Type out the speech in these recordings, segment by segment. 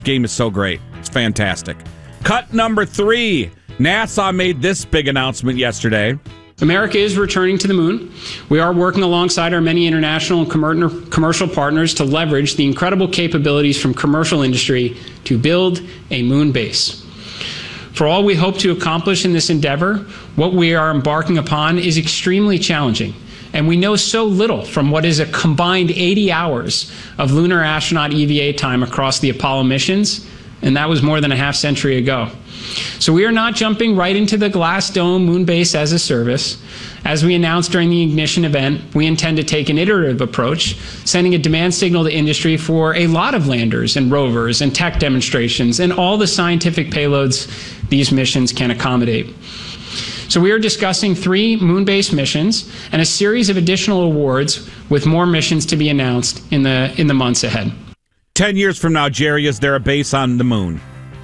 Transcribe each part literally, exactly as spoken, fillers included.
game is so great. It's fantastic. Cut number three. NASA made this big announcement yesterday. America is returning to the moon. We are working alongside our many international and commer- commercial partners to leverage the incredible capabilities from commercial industry to build a moon base. For all we hope to accomplish in this endeavor, what we are embarking upon is extremely challenging. And we know so little from what is a combined eighty hours of lunar astronaut E V A time across the Apollo missions, and that was more than a half century ago. So we are not jumping right into the glass dome moon base as a service. As we announced during the ignition event, we intend to take an iterative approach, sending a demand signal to industry for a lot of landers and rovers and tech demonstrations and all the scientific payloads these missions can accommodate. So we are discussing three moon-based missions and a series of additional awards with more missions to be announced in the in the months ahead. Ten years from now, Jerry, is there a base on the moon?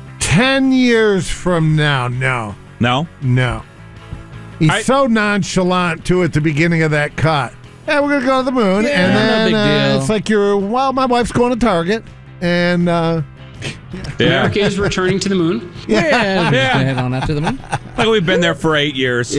Ten years from now, no. No? No. He's I, so nonchalant, too, at the beginning of that cut. Yeah, we're going to go to the moon. Yeah, and then no big uh, deal. It's like you're, well, my wife's going to Target. And, uh, yeah. America is returning to the moon. Yeah, yeah. Yeah. Head on after the moon. Like we've been there for eight years.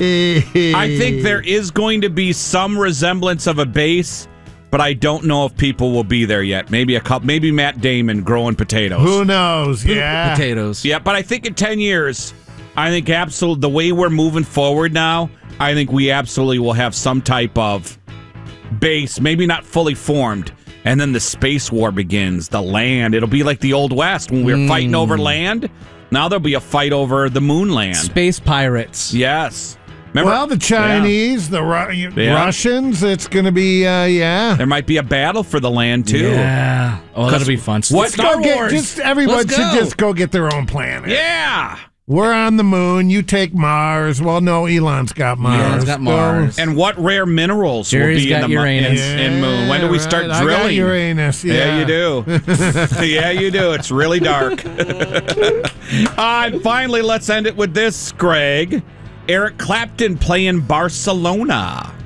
I think there is going to be some resemblance of a base, but I don't know if people will be there yet. Maybe a couple, maybe Matt Damon growing potatoes. Who knows? Yeah. Potatoes. Yeah, but I think in ten years, I think absolutely the way we're moving forward now, I think we absolutely will have some type of base, maybe not fully formed. And then the space war begins, the land. It'll be like the Old West when we were mm. fighting over land. Now there'll be a fight over the moon land. Space pirates. Yes. Remember? Well, the Chinese, yeah. the Ru- yeah. Russians, it's going to be, uh, yeah. There might be a battle for the land, too. Yeah. Oh, that'll be fun. What? Star go get, Wars. just Everyone Let's should go. just go get their own planet. Yeah. We're on the moon. You take Mars. Well, no, Elon's got Mars. Elon's got Mars. And what rare minerals Jerry's will be in got the Uranus. in, in moon? When do we start right. drilling? I got Uranus. Yeah, yeah you do. yeah, you do. It's really dark. uh, and finally, let's end it with this, Greg. Eric Clapton playing Barcelona.